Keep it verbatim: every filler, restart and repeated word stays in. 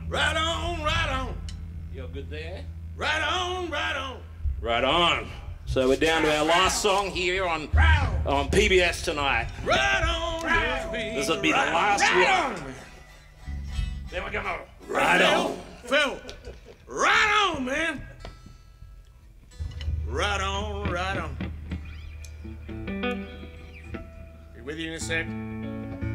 Right on, right on. You're good there? Right on, right on. Right on. So we're down to our last song here on on P B S tonight. Right on, right This will be the right last right one. On. Then we're gonna right on. Phil, right on, man. Right on, right on. Be with you in a sec.